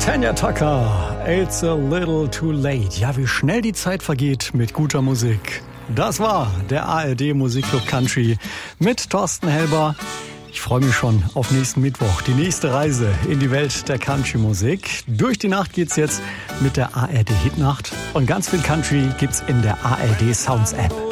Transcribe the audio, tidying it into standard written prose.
Tanya Tucker, It's a Little Too Late. Ja, wie schnell die Zeit vergeht mit guter Musik. Das war der ARD Musikclub Country mit Thorsten Helber. Ich freue mich schon auf nächsten Mittwoch. Die nächste Reise in die Welt der Country-Musik. Durch die Nacht geht's jetzt mit der ARD Hitnacht. Und ganz viel Country gibt's in der ARD Sounds App.